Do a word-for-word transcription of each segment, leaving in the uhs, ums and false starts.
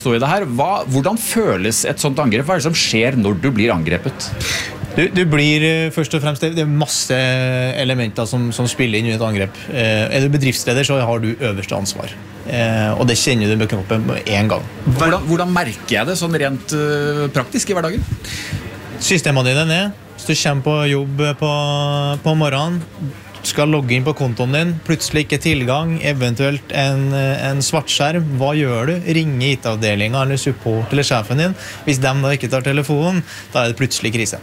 Så i det her, hva, hvordan føles et sånt angrep? Hva er det som skjer når du blir angrepet? Du, du blir først og fremst, det er masse elementer som, som spiller inn i et angrep. Eh, er du bedriftsleder, så har du øverste ansvar. Eh, og det kjenner du med knoppen på en gang. Hvordan, hvordan merker jeg det sånn rent uh, praktisk i hverdagen? Systemene dine er ned. Hvis du kommer på jobb på, på morgenen, skal logge inn på kontoen din, plutselig ikke tilgang, eventuelt en, en svart skjerm. Hva gjør du? Ringer I T-avdelingen eller support eller sjefen din. Hvis de da ikke tar telefonen, da er det plutselig krise.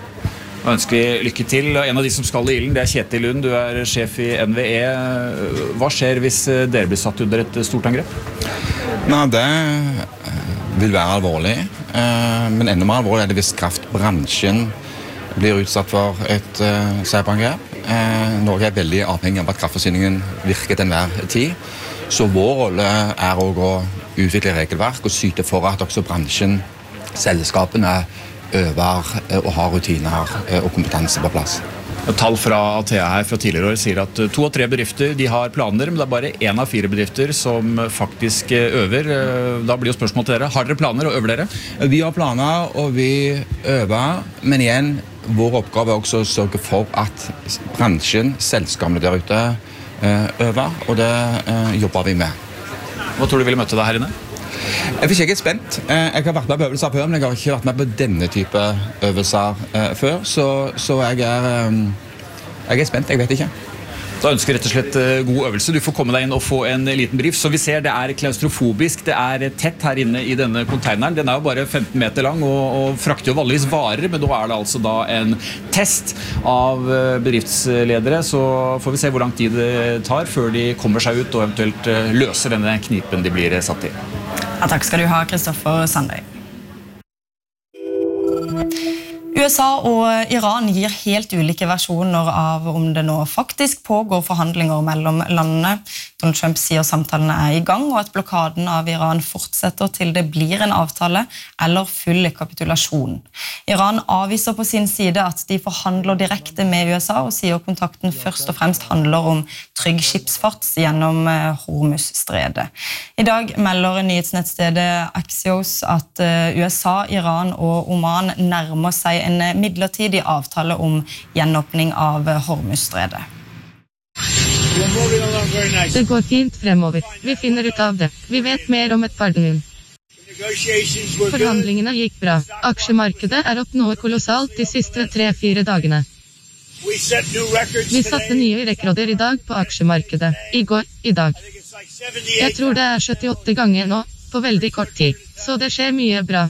Da ønsker vi lykke til. En av de som skal I ilden, det er Kjetil Lund. Du er sjef I N V E. Hva skjer hvis dere blir satt under et stort angrep? Nei, det vil være alvorlig. Men enda mer alvorlig er det hvis kraftbransjen blir utsatt for et uh, cyberangrep. Eh, Norge er veldig avhengig av at kraftforsyningen virker til enhver tid. Så vår rolle er å utvikle regelverk og syte for at også bransjen, selskapene, øver og har rutiner og kompetanse på plass. Tall fra Atea her fra tidligere år sier at to av tre bedrifter de har planer, men det er bare en av fire bedrifter som faktisk øver. Da blir jo spørsmålet til dere, har dere planer og øver dere? Vi har planer og vi øver, men igjen, vår oppgave er også å sørge for at bransjen, selskapene der ute øver, og det jobber vi med. Hva tror du ville møte deg her inne? Jeg er ikke spent. Jeg har vært med på øvelser før, men jeg har ikke vært med på denne type øvelser før, så, så jeg, er, jeg er spent, jeg vet ikke. Da ønsker jeg rett og slett god øvelse. Du får komme deg inn og få en liten brief. Så vi ser det er klaustrofobisk, det er tett her inne I denne containeren. Den er jo bare femten meter lang og, og frakter jo vanligvis varer, men nå er det altså da en test av bedriftsledere. Så får vi se hvor lang tid det tar før de kommer seg ut og eventuelt løser denne knipen de blir satt I. Ja, takk skal du ha, Kristoffer Sandøy. U S A og Iran gir helt ulike versjoner av om det nå faktisk pågår forhandlinger mellom landene. Donald Trump sier samtalene er I gang, og at blokaden av Iran fortsetter til det blir en avtale eller full kapitulasjon. Iran avviser på sin side at de forhandler direkte med U S A og sier kontakten først og fremst handler om trygg skipsfart gjennom Hormuzstredet. I dag melder nyhetsnettstedet Axios at U S A, Iran og Oman nærmer seg en midlertidig avtale om gjenåpning av Hormuzstredet. Det går fint fremover. Vi finner ut av det. Vi vet mer om et par døgn. Forhandlingene gikk bra. Aksjemarkedet er opp noe kolossalt de siste tre-fire dagene. Vi satte nye rekorder I dag på aksjemarkedet. I går, I dag. Jeg tror det er syttiåtte ganger nå, på veldig kort tid. Så det skjer mye bra.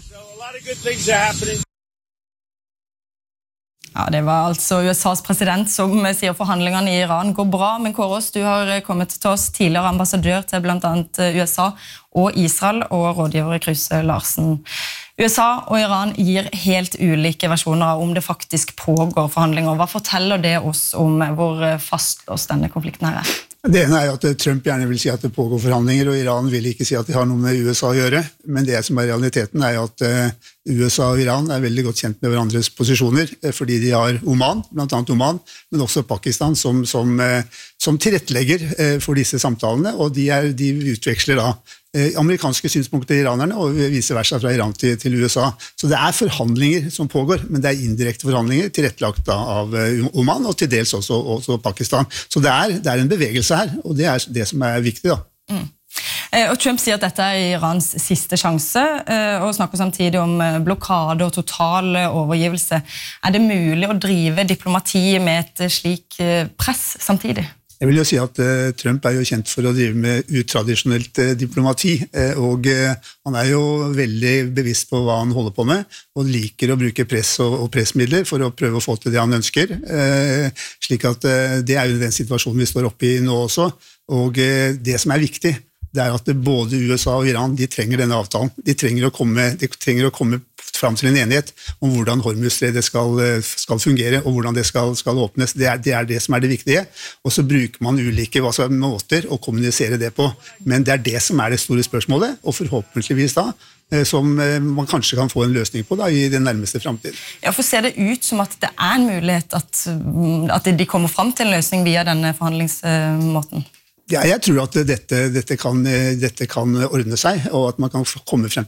Ja, det var altså U S A's president som sier forhandlingene I Iran går bra, men Kåros, du har kommet til oss tidligere ambassadør til blant annet U S A og Israel og rådgiver Kruse Larsen. U S A og Iran gir helt ulike versjoner av om det faktisk pågår forhandlinger. Hva forteller det oss om hvor fastlåst denne konflikten her er? Det ene er at Trump gjerne vil si at det pågår forhandlinger, og Iran vil ikke si at de har noe med U S A å gjøre. Men det som er realiteten er at U S A og Iran er veldig godt kjent med hverandres posisjoner, fordi de har Oman, blant annet Oman, men også Pakistan som, som, som tilrettelegger for disse samtalene, og de, er, de utveksler da amerikanske synspunkter til iranerne, og vice versa fra Iran til, til U S A. Så det er forhandlinger som pågår, men det er indirekte forhandlinger tilrettelagt av Oman, og til dels også, også Pakistan. Så det er, det er en bevegelse her, og det er det som er viktig da. Mm. Og Trump sier at dette er Irans siste sjanse, og snakker samtidig om blokade og total overgivelse. Er det mulig å drive diplomati med et slik press samtidig? Jeg vil jo si at uh, Trump er jo kjent for å drive med utradisjonelt uh, diplomati, uh, og uh, han er jo veldig bevisst på hva han holder på med, og liker å bruke press og, og pressmidler for å prøve å få til det han ønsker. Uh, slik at uh, det er jo den situasjonen vi står oppe I nå også, og uh, det som er viktig, det er at det både U S A og Iran, de trenger denne avtalen. De trenger å komme, de trenger å komme fram til en enighet om hvordan Hormuzstredet skal, skal fungere, og hvordan det skal, skal åpnes. Det er, det er det som er det viktige. Og så bruker man ulike hva skal, måter å kommunisere det på. Men det er det som er det store spørsmålet, og forhåpentligvis da, som man kanskje kan få en løsning på da, I den nærmeste fremtiden. Ja, for ser det ut som at det er en mulighet at, at de kommer fram til en løsning via denne forhandlingsmåten? Ja, jeg tror at dette, dette, kan, dette kan ordne seg, og at man kan komme frem